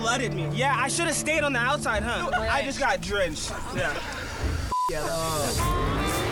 flooded me. Yeah, I should have stayed on the outside, huh? I just got drenched. Yeah.